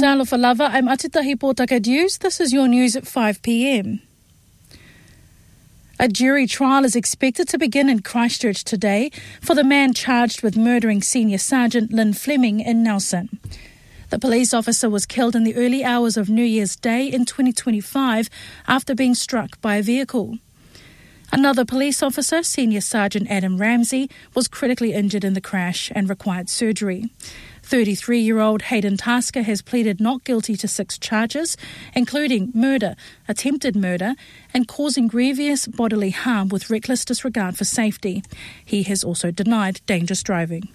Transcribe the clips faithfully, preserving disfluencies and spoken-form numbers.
Talofa lava, I'm Atitahi Pōtaka News. This is your news at five p.m. A jury trial is expected to begin in Christchurch today for the man charged with murdering Senior Sergeant Lynn Fleming in Nelson. The police officer was killed in the early hours of New Year's Day in twenty twenty-five after being struck by a vehicle. Another police officer, Senior Sergeant Adam Ramsey, was critically injured in the crash and required surgery. thirty-three-year-old Hayden Tasker has pleaded not guilty to six charges, including murder, attempted murder, and causing grievous bodily harm with reckless disregard for safety. He has also denied dangerous driving.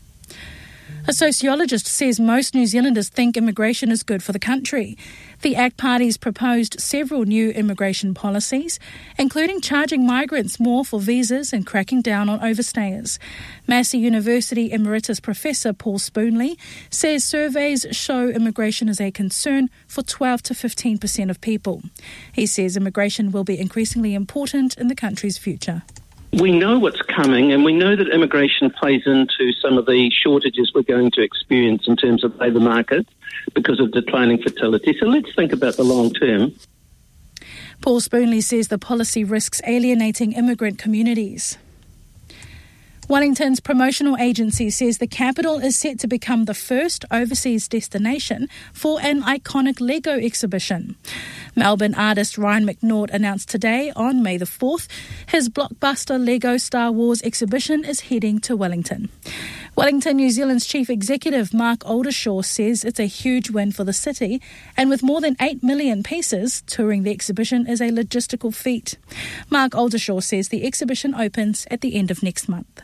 A sociologist says most New Zealanders think immigration is good for the country. The ACT Party's proposed several new immigration policies, including charging migrants more for visas and cracking down on overstayers. Massey University Emeritus Professor Paul Spoonley says surveys show immigration is a concern for twelve to fifteen percent of people. He says immigration will be increasingly important in the country's future. We know what's coming, and we know that immigration plays into some of the shortages we're going to experience in terms of labour market because of declining fertility. So let's think about the long term. Paul Spoonley says the policy risks alienating immigrant communities. Wellington's promotional agency says the capital is set to become the first overseas destination for an iconic Lego exhibition. Melbourne artist Ryan McNaught announced today, on May the fourth, his blockbuster Lego Star Wars exhibition is heading to Wellington. Wellington, New Zealand's chief executive Mark Oldershaw says it's a huge win for the city, and with more than eight million pieces, touring the exhibition is a logistical feat. Mark Oldershaw says the exhibition opens at the end of next month.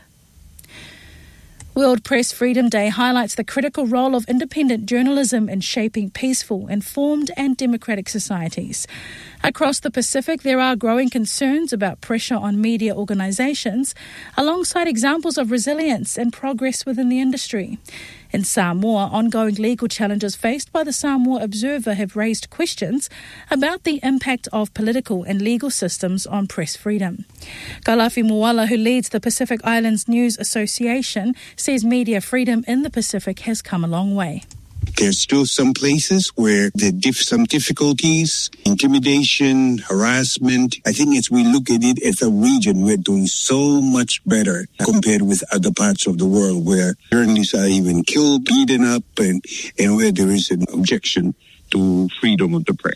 World Press Freedom Day highlights the critical role of independent journalism in shaping peaceful, informed and democratic societies. Across the Pacific, there are growing concerns about pressure on media organisations, alongside examples of resilience and progress within the industry. In Samoa, ongoing legal challenges faced by the Samoa Observer have raised questions about the impact of political and legal systems on press freedom. Kalafi Moala, who leads the Pacific Islands News Association, says media freedom in the Pacific has come a long way. There's still some places where there are diff- some difficulties, intimidation, harassment. I think as we look at it as a region, we're doing so much better compared with other parts of the world where journalists are even killed, beaten up, and, and where there is an objection to freedom of the press.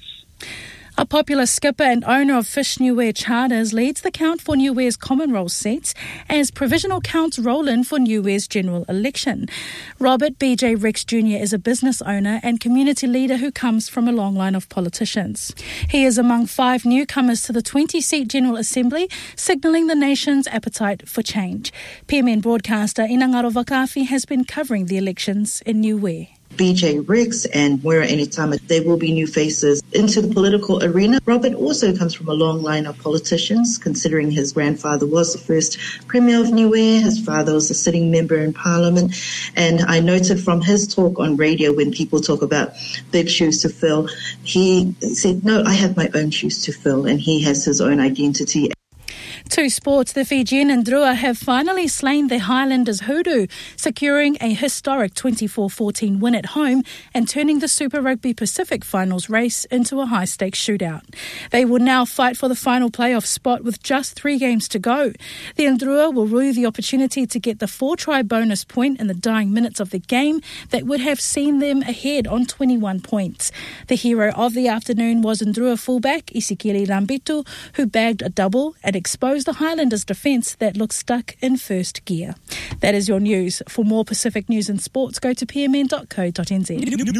A popular skipper and owner of Fish Niue Charters leads the count for Niue's common role seats as provisional counts roll in for Niue's general election. Robert B J Rix Junior is a business owner and community leader who comes from a long line of politicians. He is among five newcomers to the twenty-seat General Assembly, signalling the nation's appetite for change. P M N broadcaster Inangaro Vakafi has been covering the elections in Niue. B J Rix and Moira Enitama, there will be new faces into the political arena. Robert also comes from a long line of politicians, considering his grandfather was the first Premier of Niue, his father was a sitting member in Parliament, and I noted from his talk on radio when people talk about big shoes to fill, he said, no, I have my own shoes to fill, and he has his own identity. To sports, the Fijian and Drua have finally slain the Highlanders Hoodoo, securing a historic twenty-four fourteen win at home and turning the Super Rugby Pacific finals race into a high-stakes shootout. They will now fight for the final playoff spot with just three games to go. The Ndrua will rue the opportunity to get the four-try bonus point in the dying minutes of the game that would have seen them ahead on twenty-one points. The hero of the afternoon was Ndrua fullback Isikeli Lambitu, who bagged a double and exposed the Highlanders' defence that looked stuck in first gear. That is your news. For more Pacific news and sports, go to p m n dot co dot n z.